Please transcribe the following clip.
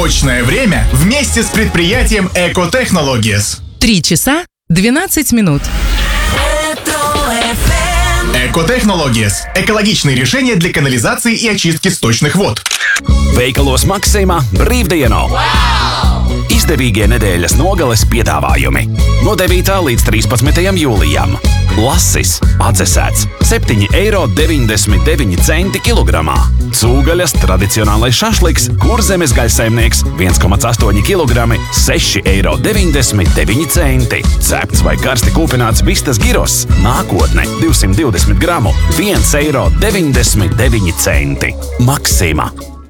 Точное время вместе с предприятием Эко-Технологиes. 3 часа 12 минут. Эко-Технологиes – экологичные решения для канализации и очистки сточных вод. Veikalos Maksima brīvdienu! Izdevīgie nedēļas nogales piedāvājumi. No 9. līdz 13. jūlijam. Lasis atdzesēts 7,99 eiro kilogramā. Cūgaļas tradicionālais šašliks Kurzemes gaļsaimnieks 1,8 kg 6,99 eiro. Cepts vai karsti kūpināts vistas giros nākotne 220 gramu 1,99 eiro. Maksima.